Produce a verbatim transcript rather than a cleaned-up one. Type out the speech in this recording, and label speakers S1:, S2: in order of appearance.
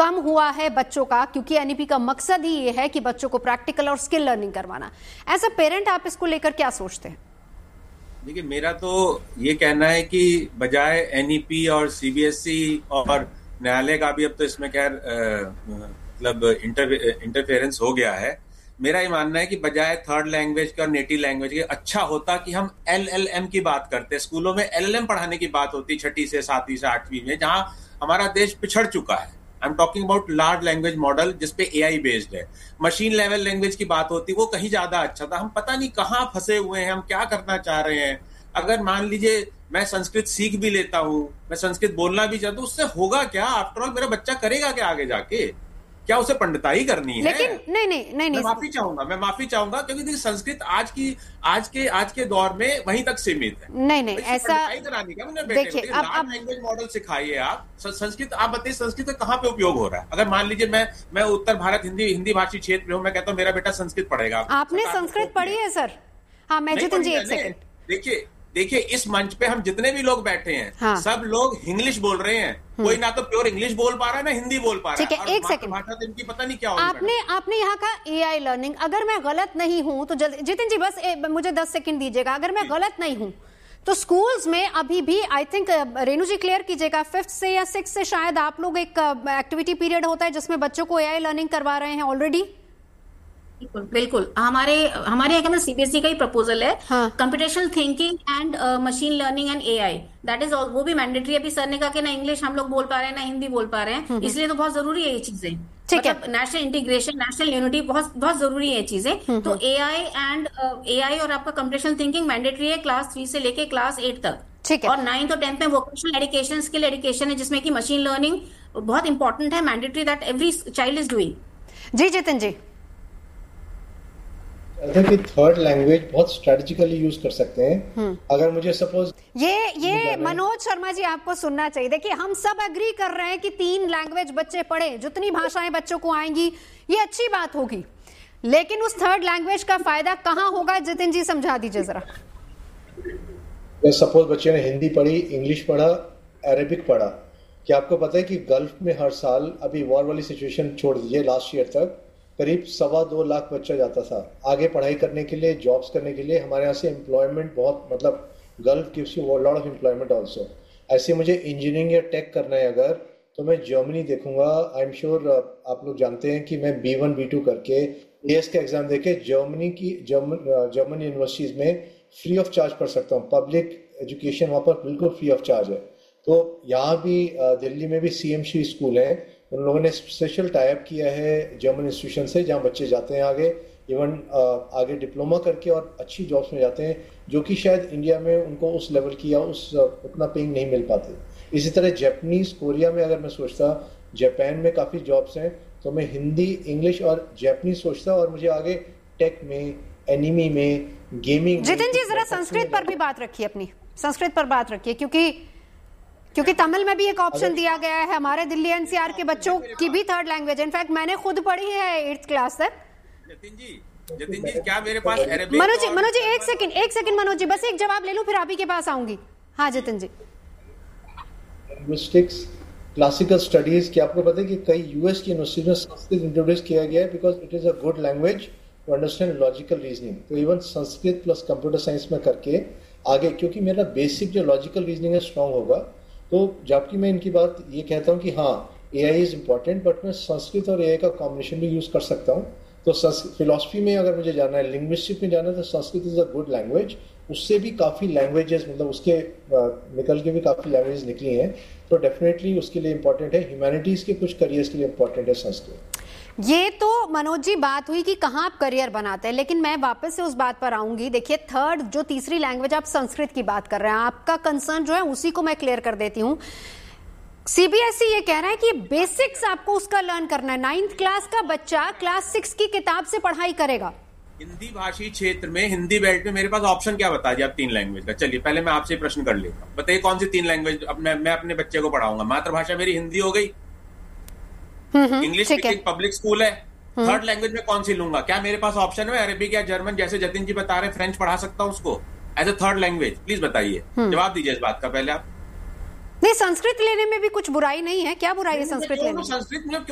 S1: कम हुआ है बच्चों का, क्योंकि एनईपी का मकसद ही ये है कि बच्चों को प्रैक्टिकल और स्किल लर्निंग करवाना। एज अ पेरेंट आप इसको लेकर क्या सोचते हैं?
S2: देखिए, मेरा तो ये कहना है कि बजाय एनईपी और सीबीएसई और न्यायालय का भी अब तो इसमें खैर मतलब इंटर इंटरफेरेंस हो गया है, मेरा ये मानना है कि बजाय थर्ड लैंग्वेज के और नेटिव लैंग्वेज के अच्छा होता कि हम एलएलएम की बात करते। स्कूलों में एलएलएम पढ़ाने की बात होती छठी से सातवीं से आठवीं में, जहां हमारा देश पिछड़ चुका है। I am talking about large language model जिसपे एआई बेस्ड है। मशीन लेवल लैंग्वेज की बात होती, वो कहीं ज्यादा अच्छा था। हम पता नहीं कहाँ फंसे हुए हैं, हम क्या करना चाह रहे हैं। अगर मान लीजिए मैं संस्कृत सीख भी लेता हूँ, मैं संस्कृत बोलना भी चाहता हूँ, उससे होगा क्या? आफ्टर ऑल मेरा बच्चा करेगा क्या आगे जाके? क्या उसे पंडिताई करनी है?
S1: लेकिन नहीं नहीं नहीं
S2: मैं माफी चाहूंगा मैं माफी चाहूंगा क्योंकि देखिए, संस्कृत आज की आज के आज के दौर में वहीं तक सीमित है।
S1: नहीं नहीं ऐसा
S2: करानी का मुझे बेटे देखिए, अब आप लैंग्वेज मॉडल सिखाइए। आप संस्कृत आप बताइए, संस्कृत कहाँ पे उपयोग हो रहा है? अगर मान लीजिए मैं मैं उत्तर भारत हिंदी हिंदी भाषी क्षेत्र में हूँ, मैं कहता हूँ मेरा बेटा संस्कृत पढ़ेगा।
S1: आपने संस्कृत पढ़ी है सर? हाँ, मैं जितिन जी एक सेकंड
S2: देखिए देखिए इस मंच पे हम जितने भी लोग बैठे हैं, हाँ। सब लोग इंग्लिश बोल रहे हैं। कोई ना तो प्योर इंग्लिश बोल पा रहा है ना हिंदी बोल पा रहा है।
S1: ठीक है, एक सेकंड,
S2: भाषा तो इनकी पता नहीं क्या
S1: आपने आपने यहाँ का एआई लर्निंग, अगर मैं गलत नहीं हूं तो जल्दी जितिन जी बस ए, मुझे दस सेकंड दीजिएगा। अगर मैं गलत नहीं हूं तो स्कूल्स में अभी भी, I think Renu ji clear कीजिएगा, फिफ्थ से या सिक्स से शायद आप लोग एक एक्टिविटी पीरियड होता है जिसमें बच्चों को एआई लर्निंग करवा रहे हैं ऑलरेडी।
S3: बिल्कुल बिल्कुल हमारे हमारे यहाँ सीबीएसई का ही प्रपोजल है, computational thinking and machine learning and AI, that is वो भी मैंडेटरी। अभी सर ने कहा कि ना इंग्लिश हम लोग बोल पा रहे हैं ना हिंदी बोल पा रहे हैं, इसलिए तो बहुत जरूरी है ये चीजें। मतलब नेशनल इंटीग्रेशन, नेशनल यूनिटी बहुत बहुत जरूरी है ये चीजें। तो एआई एंड एआई और आपका कंप्यूटेशनल थिंकिंग मैंडेटरी है क्लास थ्री से लेके क्लास एट तक।
S1: ठीक है।
S3: और नाइन्थ और टेंथ में वोकेशनल एजुकेशन, स्किल एजुकेशन है, जिसमें कि मशीन लर्निंग बहुत इंपॉर्टेंट है, mandatory, that every child is doing.
S1: जी जितिन जी,
S4: कि थर्ड लैंग्वेज बहुत स्ट्रेटेजिकली यूज कर सकते हैं। अगर मुझे सपोज
S1: ये ये मनोज शर्मा जी आपको सुनना चाहिए। देखिए, हम सब एग्री कर रहे हैं कि तीन लैंग्वेज बच्चे पढ़े, जितनी भाषाएं बच्चों को आएंगी ये अच्छी बात होगी, लेकिन उस थर्ड लैंग्वेज का फायदा कहाँ होगा? जितिन जी समझा दीजिए जरा।
S4: सपोज बच्चे ने हिंदी पढ़ी, इंग्लिश पढ़ा, अरेबिक पढ़ा, क्या आपको पता है कि गल्फ में हर साल, अभी वॉर वाली सिचुएशन छोड़ दीजिए, लास्ट ईयर तक करीब सवा दो लाख बच्चा जाता था आगे पढ़ाई करने के लिए, जॉब्स करने के लिए। हमारे यहाँ से एम्प्लॉयमेंट बहुत, मतलब gulf gives you lot of employment also. ऐसे मुझे इंजीनियरिंग या टेक करना है अगर, तो मैं जर्मनी देखूंगा। आई एम श्योर आप लोग जानते हैं कि मैं बी वन बी टू करके एएस का एग्जाम देके जर्मनी की जर्मन जर्मन यूनिवर्सिटीज में फ्री ऑफ चार्ज पढ़ सकता हूँ। पब्लिक एजुकेशन वहाँ पर बिल्कुल फ्री ऑफ चार्ज है। तो यहाँ भी दिल्ली में भी सीएमसी स्कूल है, उन लोगों ने स्पेशल टाइप किया है जर्मन इंस्टीट्यूशन से, जहाँ बच्चे जाते हैं आगे, इवन आगे डिप्लोमा करके और अच्छी जॉब्स में जाते हैं, जो कि शायद इंडिया में उनको उस लेवल की या उस उतना पेइंग नहीं मिल पाते। इसी तरह जापानीज, कोरिया में अगर मैं सोचता, जापान में काफ़ी जॉब्स हैं, तो मैं हिंदी, इंग्लिश और जापानीज सोचता, और मुझे आगे टेक में, एनिमी में, गेमिंग।
S1: जितिन जी जरा संस्कृत पर भी बात रखिए, अपनी संस्कृत पर बात रखिए, क्योंकि क्योंकि तमिल में भी एक ऑप्शन दिया गया है। हमारे दिल्ली एनसीआर के बच्चों की भी थर्ड लैंग्वेज, इनफैक्ट मैंने खुद पढ़ी है एट्थ क्लास तक।
S2: जतिन जी जतिन जी क्या मेरे पास
S1: मनोज जी मनोज जी एक सेकंड एक सेकंड मनोज जी, बस एक जवाब ले लूं फिर आप ही के पास आऊंगी। हाँ जितिन जी,
S4: लिंग्विस्टिक्स, क्लासिकल स्टडीज, क्या आपको पता है कि कई यूएस की यूनिवर्सिटी में संस्कृत इंट्रोड्यूस किया गया है because it is a good language to understand logical reasoning. तो even Sanskrit plus computer science में करके आगे, क्योंकि मेरा बेसिक जो लॉजिकल रीजनिंग है स्ट्रांग होगा, तो जबकि मैं इनकी बात ये कहता हूँ कि हाँ एआई इज इम्पॉर्टेंट, बट मैं संस्कृत और एआई का कॉम्बिनेशन भी यूज कर सकता हूँ। तो फिलॉसफी में अगर मुझे जाना है, लिंग्विस्टिक में जाना है, तो Sanskrit is a good language. उससे भी काफ़ी लैंग्वेजेस, मतलब उसके निकल के भी काफ़ी लैंग्वेजेस निकली हैं, तो डेफिनेटली उसके लिए इम्पोर्टेंट है। ह्यूमैनिटीज़ के कुछ करियर्स के लिए इम्पोर्टेंट है संस्कृत।
S1: ये तो मनोज जी बात हुई कि कहाँ आप करियर बनाते हैं, लेकिन मैं वापस से उस बात पर आऊंगी। देखिए, थर्ड जो तीसरी लैंग्वेज आप संस्कृत की बात कर रहे हैं, आपका कंसर्न जो है उसी को मैं क्लियर कर देती हूँ। सीबीएसई ये कह रहा है कि बेसिक्स आपको उसका लर्न करना है। नाइन्थ क्लास का बच्चा क्लास सिक्स की किताब से पढ़ाई करेगा।
S2: हिंदी भाषी क्षेत्र में, हिंदी बेल्ट में मेरे पास ऑप्शन क्या बता दिया आप तीन लैंग्वेज का? चलिए पहले मैं आपसे प्रश्न कर लेता हूँ, बताइए कौन सी तीन लैंग्वेज अब मैं, मैं अपने बच्चे को पढ़ाऊंगा? मातृभाषा मेरी हिंदी हो गई, इंग्लिश स्पीकिंग पब्लिक स्कूल है, थर्ड लैंग्वेज में कौन सी लूंगा? क्या मेरे पास ऑप्शन है अरेबिक या जर्मन, जैसे जतिन जी बता रहे हैं, फ्रेंच पढ़ा सकता हूँ उसको as a third language? Please बताइए, जवाब दीजिए इस बात का पहले आप।
S1: नहीं, संस्कृत लेने में भी कुछ बुराई नहीं है। क्या बुराई है संस्कृत लेने में?
S2: संस्कृत में